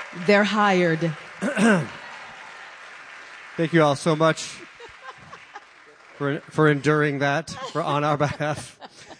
They're hired. Thank you all so much for enduring that on our behalf.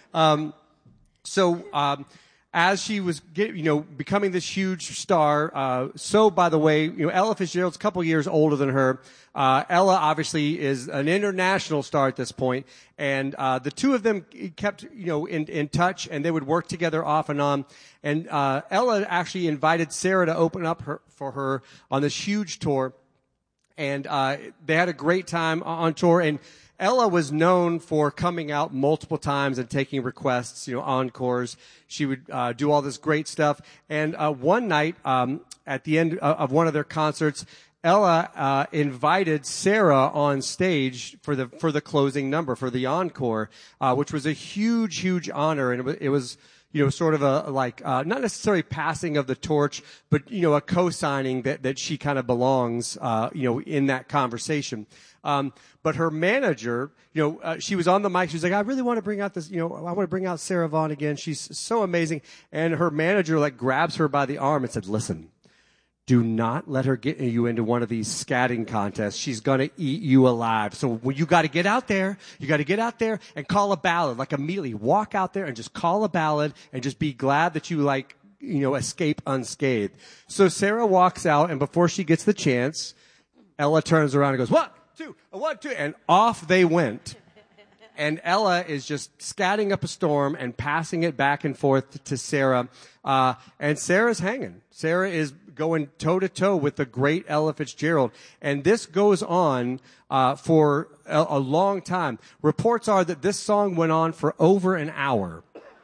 As she was becoming this huge star, by the way, Ella Fitzgerald's a couple years older than her. Ella obviously is an international star at this point, and the two of them kept in touch, and they would work together off and on. And Ella actually invited Sarah to open up for her on this huge tour, and they had a great time on tour. And Ella was known for coming out multiple times and taking requests, encores. She would do all this great stuff. And one night, at the end of one of their concerts, Ella invited Sarah on stage for the closing number, for the encore, which was a huge, huge honor. And it was sort of not necessarily passing of the torch, but, a co-signing that she kind of belongs, in that conversation. But her manager, she was on the mic. She was like, I really want to bring out this, I want to bring out Sarah Vaughan again. She's so amazing. And her manager grabs her by the arm and said, listen, do not let her get you into one of these scatting contests. She's going to eat you alive. So you got to get out there. You got to get out there and call a ballad, immediately walk out there and just call a ballad and just be glad that you escape unscathed. So Sarah walks out, and before she gets the chance, Ella turns around and goes, 1, 2, 1, 2, and off they went. And Ella is just scatting up a storm and passing it back and forth to Sarah. And Sarah's hanging. Sarah is going toe-to-toe with the great Ella Fitzgerald. And this goes on for a long time. Reports are that this song went on for over an hour,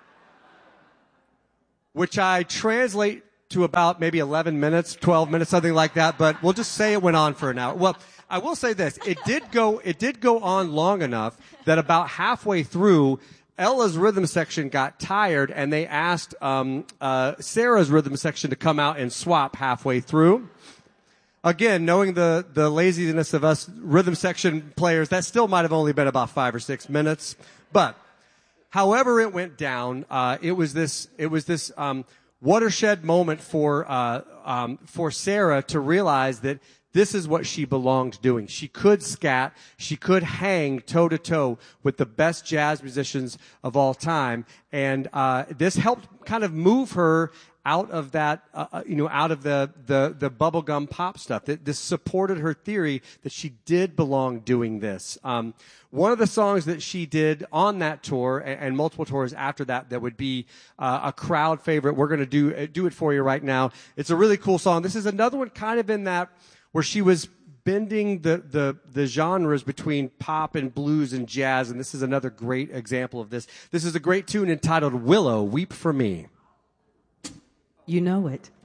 which I translate to about maybe 11 minutes, 12 minutes, something like that. But we'll just say it went on for an hour. Well, I will say this. It did go on long enough that about halfway through, Ella's rhythm section got tired, and they asked Sarah's rhythm section to come out and swap halfway through. Again, knowing the laziness of us rhythm section players, that still might have only been about 5 or 6 minutes. But however it went down, it was this watershed moment for Sarah to realize that this is what she belonged doing. She could scat. She could hang toe-to-toe with the best jazz musicians of all time. And this helped kind of move her out of that, out of the bubblegum pop stuff. This supported her theory that she did belong doing this. One of the songs that she did on that tour and multiple tours after that would be a crowd favorite. We're going to do it for you right now. It's a really cool song. This is another one kind of in that where she was bending the genres between pop and blues and jazz, and this is another great example of this. This is a great tune entitled Willow, Weep for Me. You know it.